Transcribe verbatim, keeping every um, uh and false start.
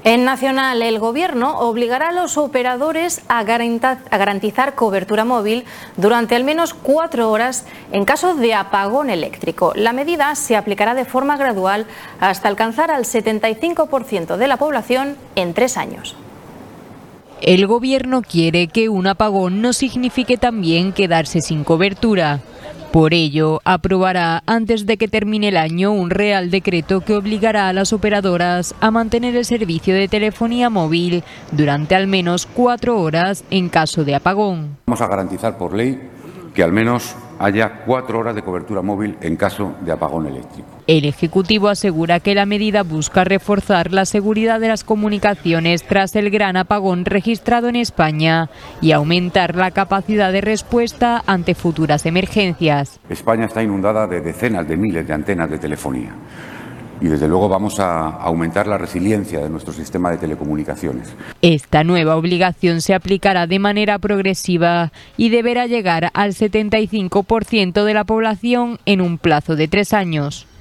En Nacional, el Gobierno obligará a los operadores a garantizar cobertura móvil durante al menos cuatro horas en caso de apagón eléctrico. La medida se aplicará de forma gradual hasta alcanzar al setenta y cinco por ciento de la población en tres años. El Gobierno quiere que un apagón no signifique también quedarse sin cobertura. Por ello, aprobará antes de que termine el año un Real Decreto que obligará a las operadoras a mantener el servicio de telefonía móvil durante al menos cuatro horas en caso de apagón. Vamos a garantizar por ley que al menos haya cuatro horas de cobertura móvil en caso de apagón eléctrico. El Ejecutivo asegura que la medida busca reforzar la seguridad de las comunicaciones tras el gran apagón registrado en España y aumentar la capacidad de respuesta ante futuras emergencias. España está inundada de decenas de miles de antenas de telefonía y desde luego vamos a aumentar la resiliencia de nuestro sistema de telecomunicaciones. Esta nueva obligación se aplicará de manera progresiva y deberá llegar al setenta y cinco por ciento de la población en un plazo de tres años.